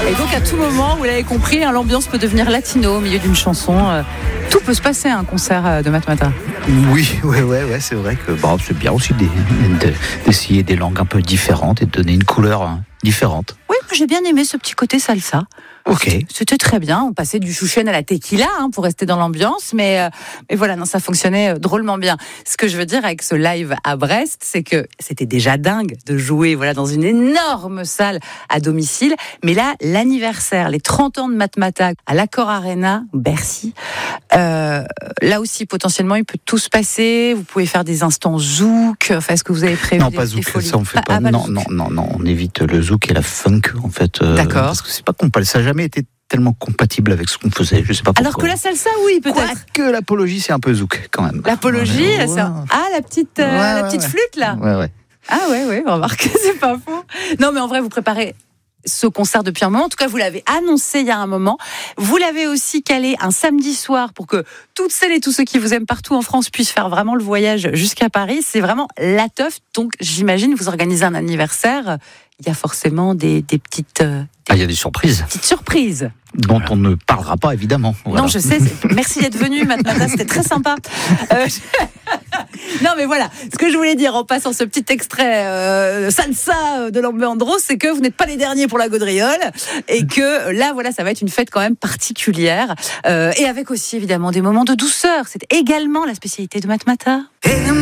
Et donc à tout moment, vous l'avez compris, l'ambiance peut devenir latino au milieu d'une chanson. Tout peut se passer à un concert de Matmata. Oui, c'est vrai que c'est bien aussi d'essayer des langues un peu différentes et de donner une couleur différente. Oui, j'ai bien aimé ce petit côté salsa. Ok. C'était très bien. On passait du chouchen à la tequila pour rester dans l'ambiance, mais voilà, non, ça fonctionnait drôlement bien. Ce que je veux dire avec ce live à Brest, c'est que c'était déjà dingue de jouer dans une énorme salle à domicile, mais là, l'anniversaire, les 30 ans de Matmata à l'Accor Arena, Bercy, là aussi, potentiellement, il peut tout se passer. Vous pouvez faire des instants zouk. Enfin, est-ce que vous avez prévu Non, pas zouk, ça on fait pas. Non, on évite le zouk et la funk, en fait. D'accord. Parce que c'est pas compatible. Ça n'a jamais été tellement compatible avec ce qu'on faisait. Je sais pas pourquoi. Alors que la salsa, oui, peut-être. Quoique l'apologie, c'est un peu zouk, quand même. L'apologie, la petite flûte, là. Ouais. Ah ouais, remarquez, c'est pas faux. Non, mais en vrai, vous préparez ce concert depuis un moment. En tout cas, vous l'avez annoncé il y a un moment. Vous l'avez aussi calé un samedi soir pour que toutes celles et tous ceux qui vous aiment partout en France puissent faire vraiment le voyage jusqu'à Paris. C'est vraiment la teuf. Donc, j'imagine, vous organisez un anniversaire. Il y a forcément des petites... il y a des surprises. Petites surprises. Dont on ne parlera pas, évidemment. Voilà. Non, je sais. Merci d'être venu, Matmata. C'était très sympa. Non, mais voilà. Ce que je voulais dire en passant ce petit extrait salsa de Lambert-Andros, c'est que vous n'êtes pas les derniers pour la gaudriole et que là, ça va être une fête quand même particulière et avec aussi, évidemment, des moments de douceur. C'est également la spécialité de Matmata.